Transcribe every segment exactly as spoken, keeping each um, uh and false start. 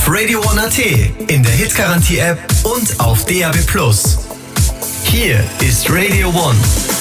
Radio One Punkt A T, in der Hitgarantie-App und auf D A B plus. Hier ist Radio One.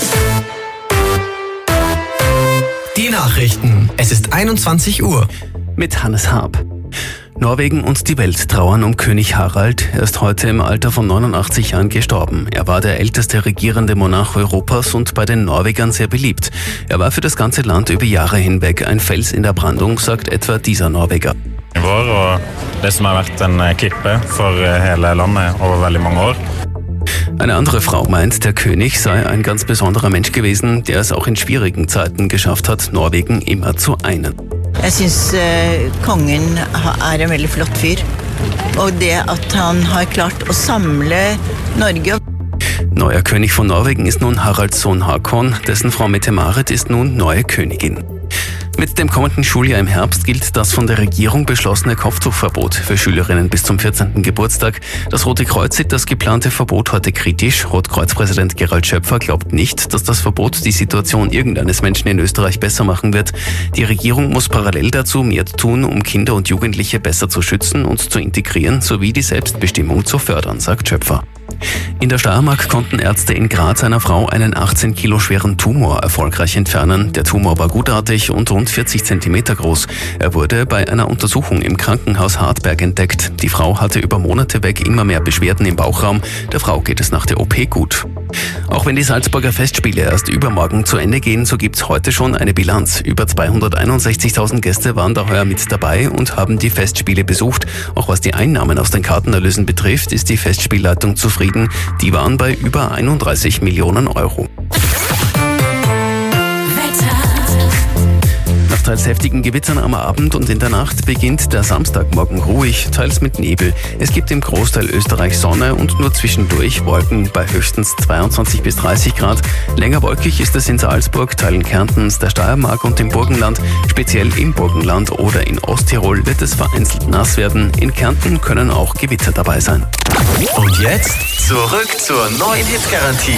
Die Nachrichten. Es ist einundzwanzig Uhr. Mit Hannes Haab. Norwegen und die Welt trauern um König Harald. Er ist heute im Alter von neunundachtzig Jahren gestorben. Er war der älteste regierende Monarch Europas und bei den Norwegern sehr beliebt. Er war für das ganze Land über Jahre hinweg ein Fels in der Brandung, sagt etwa dieser Norweger. I vår, og det som har vært en klippe for hele landet over veldig mange år. Eine andere Frau meint, der König sei ein ganz besonderer Mensch gewesen, der es auch in schwierigen Zeiten geschafft hat, Norwegen immer zu einen. Jeg synes uh, kongen er en veldig flott fyr, og det at han har klart å samle Norge. Neuer König von Norwegen ist nun Haralds Sohn Håkon, dessen Frau Mette-Marit ist nun neue Königin. Mit dem kommenden Schuljahr im Herbst gilt das von der Regierung beschlossene Kopftuchverbot für Schülerinnen bis zum vierzehnten Geburtstag. Das Rote Kreuz sieht das geplante Verbot heute kritisch. Rotkreuz-Präsident Gerald Schöpfer glaubt nicht, dass das Verbot die Situation irgendeines Menschen in Österreich besser machen wird. Die Regierung muss parallel dazu mehr tun, um Kinder und Jugendliche besser zu schützen und zu integrieren, sowie die Selbstbestimmung zu fördern, sagt Schöpfer. In der Steiermark konnten Ärzte in Graz einer Frau einen achtzehn Kilo schweren Tumor erfolgreich entfernen. Der Tumor war gutartig und rund vierzig Zentimeter groß. Er wurde bei einer Untersuchung im Krankenhaus Hartberg entdeckt. Die Frau hatte über Monate weg immer mehr Beschwerden im Bauchraum. Der Frau geht es nach der O P gut. Auch wenn die Salzburger Festspiele erst übermorgen zu Ende gehen, so gibt's heute schon eine Bilanz. Über zweihunderteinundsechzigtausend Gäste waren da heuer mit dabei und haben die Festspiele besucht. Auch was die Einnahmen aus den Kartenerlösen betrifft, ist die Festspielleitung zufrieden. Die waren bei über einunddreißig Millionen Euro. Nach teils heftigen Gewittern am Abend und in der Nacht beginnt der Samstagmorgen ruhig, teils mit Nebel. Es gibt im Großteil Österreichs Sonne und nur zwischendurch Wolken bei höchstens zweiundzwanzig bis dreißig Grad. Länger wolkig ist es in Salzburg, Teilen Kärntens, der Steiermark und im Burgenland. Speziell im Burgenland oder in Osttirol wird es vereinzelt nass werden. In Kärnten können auch Gewitter dabei sein. Und jetzt zurück zur neuen Hitgarantie.